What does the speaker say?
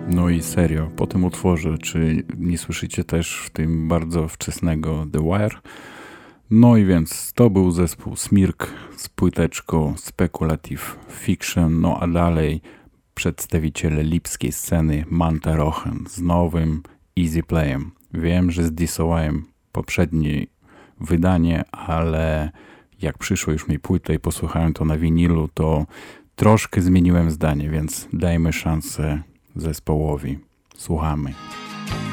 No i serio, po tym utworze, czy nie słyszycie też w tym bardzo wczesnego The Wire? No i więc to był zespół Smirk z płyteczką Speculative Fiction, no a dalej przedstawiciele lipskiej sceny Manta Rochen z nowym Easy Playem. Wiem, że zdisowałem poprzednie wydanie, ale jak przyszło już mi płytę i posłuchałem to na winilu, to troszkę zmieniłem zdanie, więc dajmy szansę zespołowi. Słuchamy.